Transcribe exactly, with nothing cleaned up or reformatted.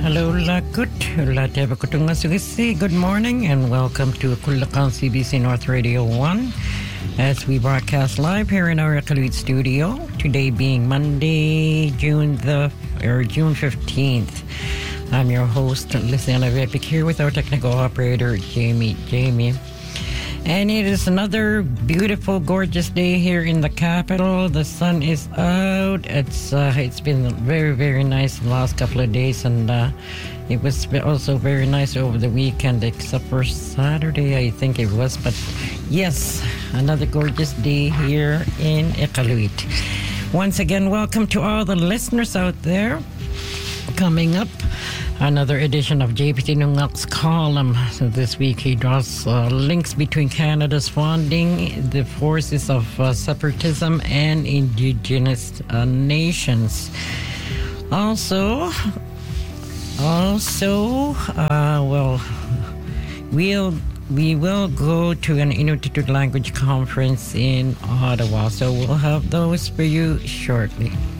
Hello, Lakut. Good morning and welcome to Kulakan C B C North Radio one as we broadcast live here in our Iqaluit studio. Today being Monday, June the or June fifteenth. I'm your host, Luciana Vepik, here with our technical operator, Jamie. Jamie. And it is another beautiful, gorgeous day here in the capital. The sun is out. It's uh, it's been very, very nice the last couple of days, and uh, it was also very nice over the weekend, except for Saturday, I think it was. But yes, another gorgeous day here in Iqaluit. Once again, welcome to all the listeners out there. Coming up, another edition of J P T Nungak's column. So this week he draws uh, links between Canada's funding the forces of uh, separatism and indigenous uh, nations. Also, also, uh, well, we'll we will go to an Inuktitut language conference in Ottawa. So we'll have those for you shortly.